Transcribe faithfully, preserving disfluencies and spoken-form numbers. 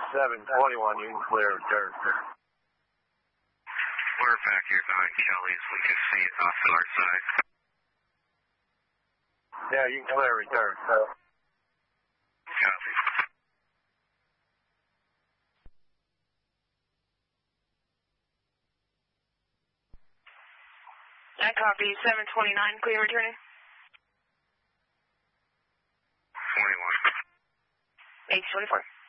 seven twenty-one, you can clear dirt. We're back here behind Kelly's. We can see it off to our side. Yeah, you can clear dirt. So. Copy. I copy seven twenty-nine, clear returning. twenty-one. eight twenty-four.